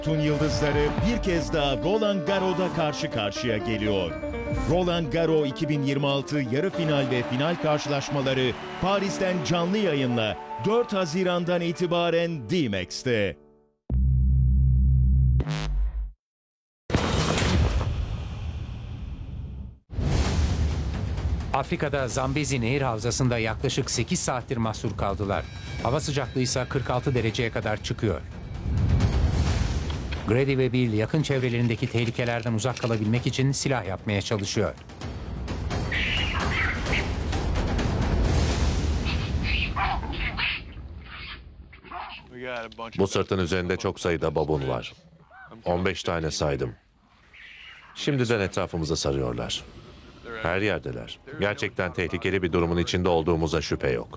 Tun yıldızları bir kez daha Roland Garros'da karşı karşıya geliyor. Roland Garros 2026 yarı final ve final karşılaşmaları Paris'ten canlı yayınla 4 Haziran'dan itibaren D-Max'te. Afrika'da Zambezi Nehir Havzası'nda yaklaşık 8 saattir mahsur kaldılar. Hava sıcaklığı ise 46 dereceye kadar çıkıyor. Grady ve Bill yakın çevrelerindeki tehlikelerden uzak kalabilmek için silah yapmaya çalışıyor. Bu sırtın üzerinde çok sayıda babun var. 15 tane saydım. Şimdiden etrafımıza sarıyorlar. Her yerdeler. Gerçekten tehlikeli bir durumun içinde olduğumuza şüphe yok.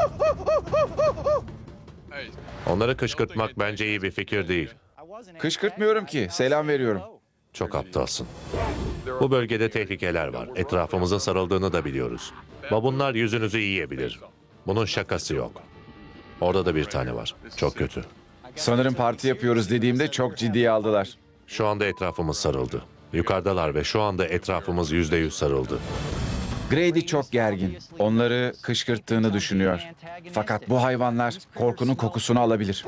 Onları kışkırtmak bence iyi bir fikir değil. Kışkırtmıyorum ki, selam veriyorum. Çok aptalsın. Bu bölgede tehlikeler var. Etrafımızın sarıldığını da biliyoruz. Babunlar yüzünüzü yiyebilir. Bunun şakası yok. Orada da bir tane var. Çok kötü. Sanırım parti yapıyoruz dediğimde çok ciddiye aldılar. Şu anda etrafımız sarıldı. Yukarıdalar ve şu anda etrafımız %100 sarıldı. Grady çok gergin. Onları kışkırttığını düşünüyor. Fakat bu hayvanlar korkunun kokusunu alabilir.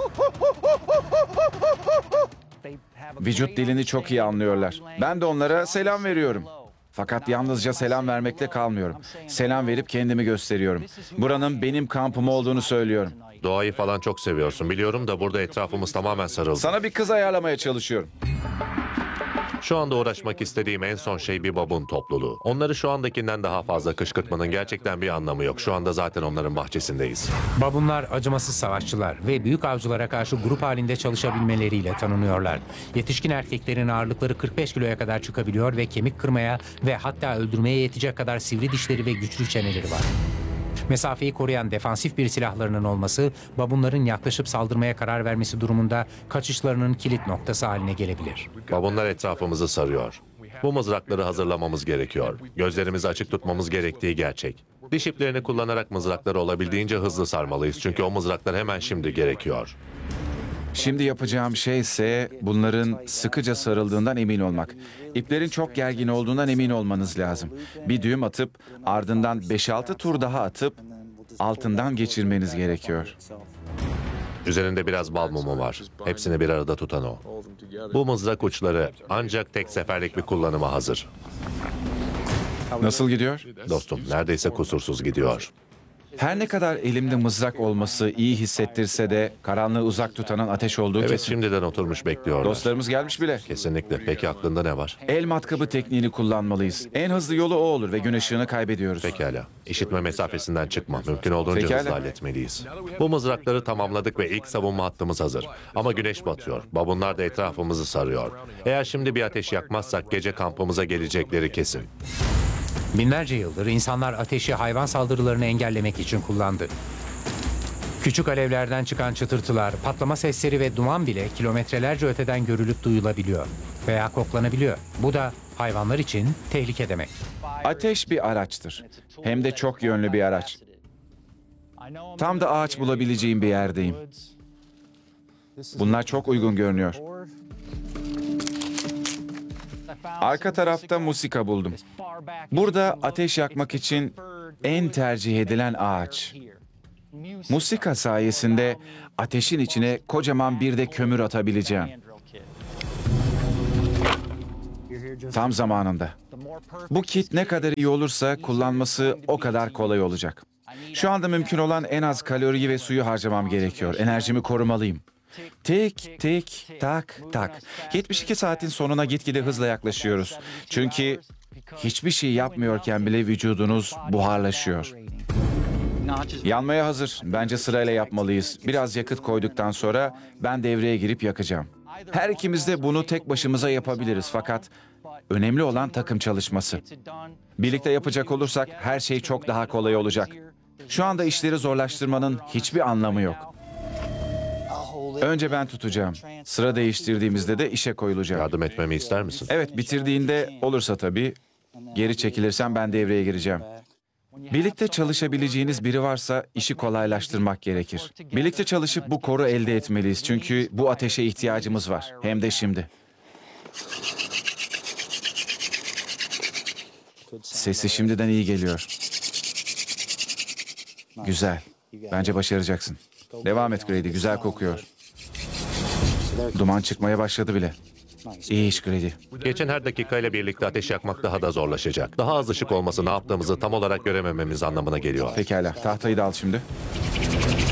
Vücut dilini çok iyi anlıyorlar. Ben de onlara selam veriyorum. Fakat yalnızca selam vermekle kalmıyorum. Selam verip kendimi gösteriyorum. Buranın benim kampım olduğunu söylüyorum. Doğayı falan çok seviyorsun. Biliyorum da burada etrafımız tamamen sarıldı. Sana bir kız ayarlamaya çalışıyorum. Şu anda uğraşmak istediğim en son şey bir babun topluluğu. Onları şu andakinden daha fazla kışkırtmanın gerçekten bir anlamı yok. Şu anda zaten onların bahçesindeyiz. Babunlar acımasız savaşçılar ve büyük avcılara karşı grup halinde çalışabilmeleriyle tanınıyorlar. Yetişkin erkeklerin ağırlıkları 45 kiloya kadar çıkabiliyor ve kemik kırmaya ve hatta öldürmeye yetecek kadar sivri dişleri ve güçlü çeneleri var. Mesafeyi koruyan defansif bir silahlarının olması, babunların yaklaşıp saldırmaya karar vermesi durumunda kaçışlarının kilit noktası haline gelebilir. Babunlar etrafımızı sarıyor. Bu mızrakları hazırlamamız gerekiyor. Gözlerimizi açık tutmamız gerektiği gerçek. Diş iplerini kullanarak mızrakları olabildiğince hızlı sarmalıyız. Çünkü o mızraklar hemen şimdi gerekiyor. Şimdi yapacağım şey ise bunların sıkıca sarıldığından emin olmak. İplerin çok gergin olduğundan emin olmanız lazım. Bir düğüm atıp ardından 5-6 tur daha atıp altından geçirmeniz gerekiyor. Üzerinde biraz bal mumu var. Hepsini bir arada tutan o. Bu mızrak uçları ancak tek seferlik bir kullanıma hazır. Nasıl gidiyor? Dostum, neredeyse kusursuz gidiyor. Her ne kadar elimde mızrak olması iyi hissettirse de karanlığı uzak tutanın ateş olduğu Evet, kesin. şimdiden oturmuş bekliyorlar. Dostlarımız gelmiş bile. Kesinlikle. Peki aklında ne var? El matkabı tekniğini kullanmalıyız. En hızlı yolu o olur ve gün ışığını kaybediyoruz. Pekala. İşitme mesafesinden çıkma. Mümkün olduğunca Pekala. hızlı halletmeliyiz. Bu mızrakları tamamladık ve ilk savunma hattımız hazır. Ama güneş batıyor. Babunlar da etrafımızı sarıyor. Eğer şimdi bir ateş yakmazsak gece kampımıza gelecekleri kesin. Binlerce yıldır insanlar ateşi hayvan saldırılarını engellemek için kullandı. Küçük alevlerden çıkan çıtırtılar, patlama sesleri ve duman bile kilometrelerce öteden görülüp duyulabiliyor veya koklanabiliyor. Bu da hayvanlar için tehlike demek. Ateş bir araçtır. Hem de çok yönlü bir araç. Tam da ağaç bulabileceğim bir yerdeyim. Bunlar çok uygun görünüyor. Arka tarafta musika buldum. Burada ateş yakmak için en tercih edilen ağaç. Musika sayesinde ateşin içine kocaman bir de kömür atabileceğim. Tam zamanında. Bu kit ne kadar iyi olursa kullanması o kadar kolay olacak. Şu anda mümkün olan en az kaloriyi ve suyu harcamam gerekiyor. Enerjimi korumalıyım. Tik tik tak tak. 72 saatin sonuna gitgide hızla yaklaşıyoruz. Çünkü hiçbir şey yapmıyorken bile vücudunuz buharlaşıyor. Yanmaya hazır. Bence sırayla yapmalıyız. Biraz yakıt koyduktan sonra ben devreye girip yakacağım. Her ikimiz de bunu tek başımıza yapabiliriz fakat önemli olan takım çalışması. Birlikte yapacak olursak her şey çok daha kolay olacak. Şu anda işleri zorlaştırmanın hiçbir anlamı yok. Önce ben tutacağım. Sıra değiştirdiğimizde de işe koyulacağım. Yardım etmemi ister misin? Evet, bitirdiğinde olursa tabii. Geri çekilirsen ben devreye gireceğim. Birlikte çalışabileceğiniz biri varsa işi kolaylaştırmak gerekir. Birlikte çalışıp bu koru elde etmeliyiz çünkü bu ateşe ihtiyacımız var. Hem de şimdi. Sesi şimdiden iyi geliyor. Güzel. Bence başaracaksın. Devam et Grady, güzel kokuyor. Duman çıkmaya başladı bile. İyi iş Grady. Geçen her dakikayla birlikte ateş yakmak daha da zorlaşacak. Daha az ışık olması ne yaptığımızı tam olarak göremememiz anlamına geliyor. Pekala, tahtayı da al şimdi.